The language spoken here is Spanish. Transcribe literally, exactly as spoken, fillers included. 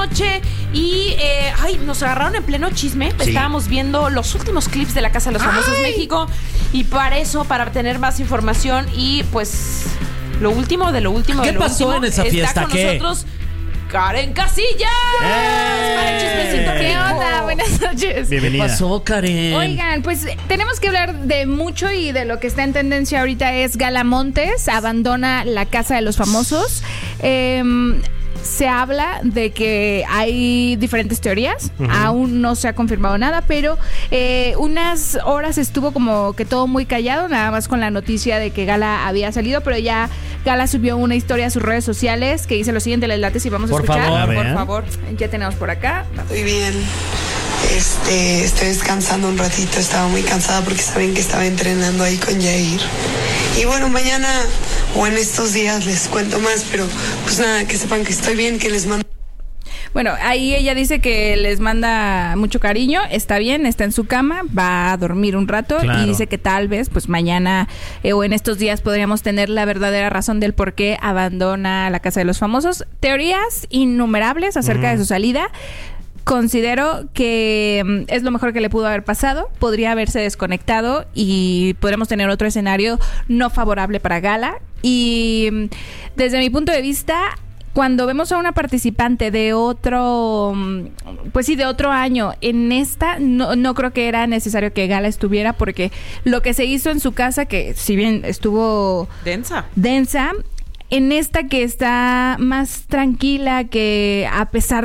noche y eh, ay, nos agarraron en pleno chisme. Sí. Estábamos viendo los últimos clips de La Casa de los Famosos ay. México y para eso, para tener más información y pues lo último de lo último ¿Qué de lo pasó último, en esa fiesta? está con ¿Qué? nosotros Karen Casillas. ¡Eh! Para el chismecito. ¿Qué onda? Buenas noches. Bienvenida. ¿Qué pasó, Karen? Oigan, pues tenemos que hablar de mucho y de lo que está en tendencia ahorita es Gala Montes abandona La Casa de los Famosos. Eh, se habla de que hay diferentes teorías, uh-huh. aún no se ha confirmado nada, pero eh, unas horas estuvo como que todo muy callado, nada más con la noticia de que Gala había salido, pero ya Gala subió una historia a sus redes sociales que dice lo siguiente, les late si vamos a por escuchar. Favor, por favor, ya tenemos por acá. Estoy bien, este, estoy descansando un ratito, estaba muy cansada porque saben que estaba entrenando ahí con Jair. Y bueno, mañana o en estos días les cuento más, pero pues nada, que sepan que estoy bien, que les mando. Bueno, ahí ella dice que les manda mucho cariño, está bien, está en su cama, va a dormir un rato claro. y dice que tal vez pues mañana eh, o en estos días podríamos tener la verdadera razón del por qué abandona La Casa de los Famosos. Teorías innumerables acerca mm. de su salida. Considero que es lo mejor que le pudo haber pasado. Podría haberse desconectado y podremos tener otro escenario no favorable para Gala. Y desde mi punto de vista, cuando vemos a una participante de otro, pues sí, de otro año, en esta no, no creo que era necesario que Gala estuviera, porque lo que se hizo en su casa, que si bien estuvo densa, densa, en esta que está más tranquila, que a pesar